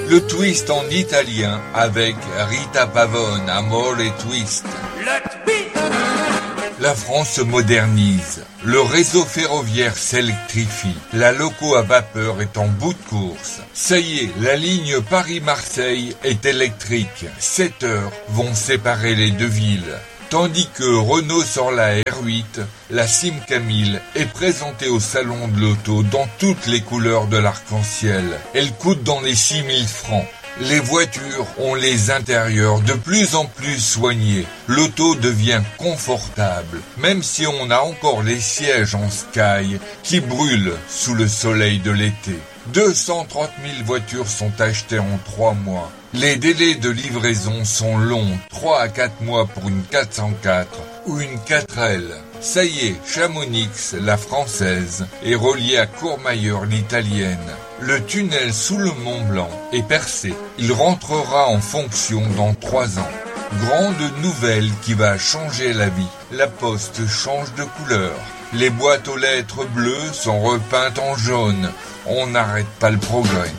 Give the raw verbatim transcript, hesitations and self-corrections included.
Le twist en italien avec Rita Pavone, Amore Twist. La France se modernise. Le réseau ferroviaire s'électrifie. La loco à vapeur est en bout de course. Ça y est, la ligne Paris-Marseille est électrique. Sept heures vont séparer les deux villes. Tandis que Renault sort la R huit, la Simca mille est présentée au salon de l'auto dans toutes les couleurs de l'arc-en-ciel. Elle coûte dans les six mille francs. Les voitures ont les intérieurs de plus en plus soignés. L'auto devient confortable, même si on a encore les sièges en Sky qui brûlent sous le soleil de l'été. deux cent trente mille voitures sont achetées en trois mois. Les délais de livraison sont longs, trois à quatre mois pour une quatre cent quatre ou une quatre L. Ça y est, Chamonix, la française, est reliée à Courmayeur, l'italienne. Le tunnel sous le Mont Blanc est percé. Il rentrera en fonction dans trois ans. Grande nouvelle qui va changer la vie. La poste change de couleur. Les boîtes aux lettres bleues sont repeintes en jaune. On n'arrête pas le progrès.